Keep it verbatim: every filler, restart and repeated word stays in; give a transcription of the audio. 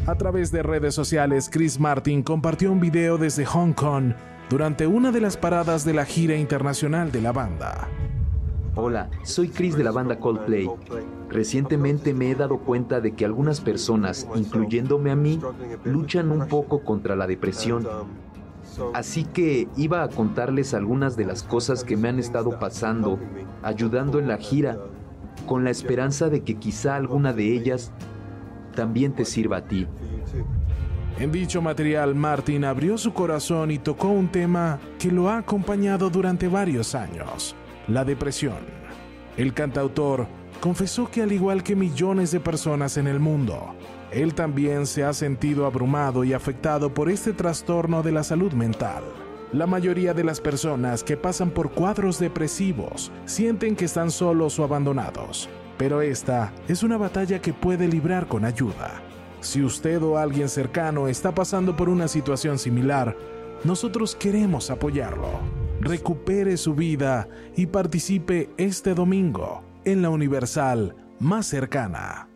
A través de redes sociales, Chris Martin compartió un video desde Hong Kong durante una de las paradas de la gira internacional de la banda. Hola, soy Chris de la banda Coldplay. Recientemente me he dado cuenta de que algunas personas, incluyéndome a mí, luchan un poco contra la depresión. Así que iba a contarles algunas de las cosas que me han estado pasando, ayudando en la gira, con la esperanza de que quizá alguna de ellas también te sirva a ti. En dicho material, Martin abrió su corazón y tocó un tema que lo ha acompañado durante varios años: la depresión. El cantautor confesó que, al igual que millones de personas en el mundo, él también se ha sentido abrumado y afectado por este trastorno de la salud mental. La mayoría de las personas que pasan por cuadros depresivos sienten que están solos o abandonados, pero esta es una batalla que puede librar con ayuda. Si usted o alguien cercano está pasando por una situación similar, nosotros queremos apoyarlo. Recupere su vida y participe este domingo en la Universal más cercana.